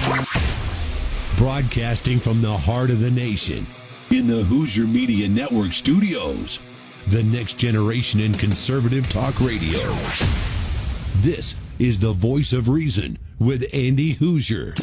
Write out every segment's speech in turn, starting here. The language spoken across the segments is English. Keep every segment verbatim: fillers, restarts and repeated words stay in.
Broadcasting from the heart of the nation, in the Hoosier Media Network studios, the next generation in conservative talk radio. This is the Voice of Reason with Andy Hoosier.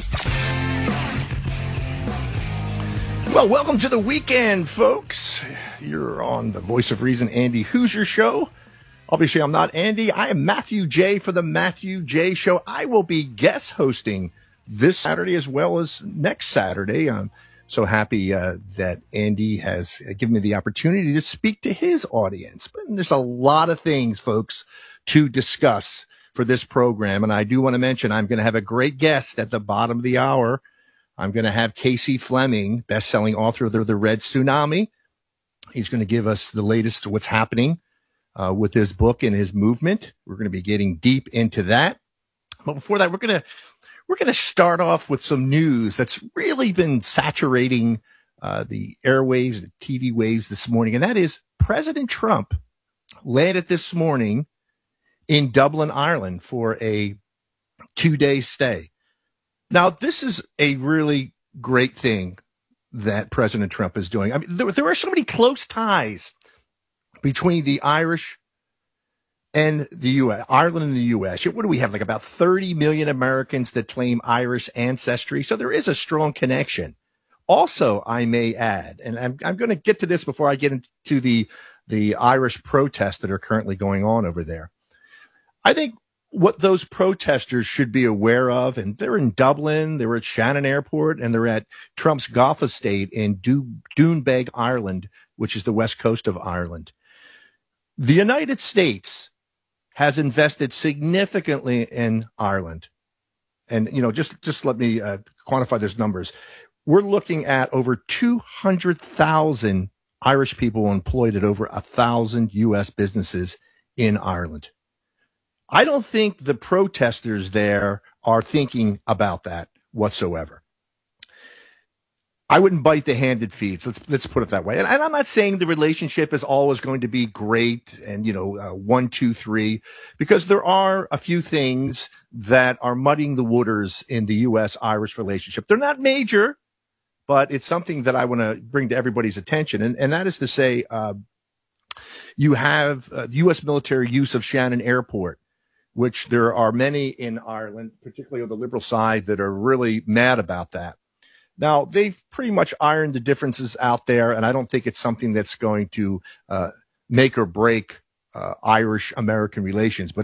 Well, welcome to the weekend, folks. You're on the Voice of Reason, Andy Hoosier Show. Obviously, I'm not Andy. I am Matthew J. for the Matthew J. Show. I will be guest hosting this Saturday as well as next Saturday. I'm so happy uh, that Andy has given me the opportunity to speak to his audience. But there's a lot of things, folks, to discuss for this program. And I do want to mention I'm going to have a great guest at the bottom of the hour. I'm going to have Casey Fleming, best-selling author of The, the Red Tsunami. He's going to give us the latest of what's happening uh, with his book and his movement. We're going to be getting deep into that. But before that, we're going to we're going to start off with some news that's really been saturating uh, the airwaves, the T V waves this morning, and that is President Trump landed this morning in Dublin, Ireland, for a two-day stay. Now, this is a really great thing that President Trump is doing. I mean, there, there are so many close ties between the Irish and the U S, Ireland and the U S. What do we have? Like about thirty million Americans that claim Irish ancestry. So there is a strong connection. Also, I may add, and I'm, I'm going to get to this before I get into the, the Irish protests that are currently going on over there. I think what those protesters should be aware of, and they're in Dublin, they're at Shannon Airport, and they're at Trump's golf estate in Do- Doonbeg, Ireland, which is the west coast of Ireland. The United States has invested significantly in Ireland. And, you know, just, just let me uh, quantify those numbers. We're looking at over two hundred thousand Irish people employed at over one thousand U S businesses in Ireland. I don't think the protesters there are thinking about that whatsoever. I wouldn't bite the hand that feeds. Let's let's put it that way. And, and I'm not saying the relationship is always going to be great and, you know, uh, one, two, three, because there are a few things that are muddying the waters in the U S-Irish relationship. They're not major, but it's something that I want to bring to everybody's attention. And, and that is to say, uh, you have uh, U S military use of Shannon Airport, which there are many in Ireland, particularly on the liberal side, that are really mad about that. Now, they've pretty much ironed the differences out there, and I don't think it's something that's going to uh, make or break uh, Irish-American relations. But